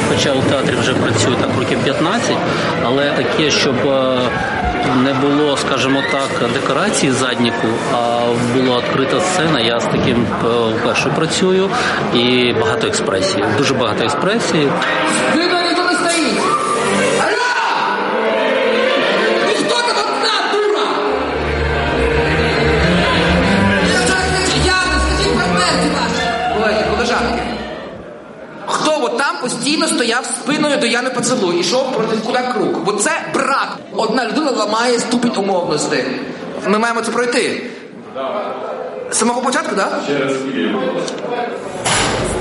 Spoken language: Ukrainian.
хоча у театрі вже працюю так років 15, але таке, щоб не було, скажімо так, декорації задніку, а була відкрита сцена, я з таким вперше працюю, і багато експресії, дуже багато експресії. Там постійно стояв спиною до Яни Поцілуй, ішов проти куди круг. Бо це брак. Одна людина ламає ступінь умовності. Ми маємо це пройти. З самого початку, так? Да? Ще раз.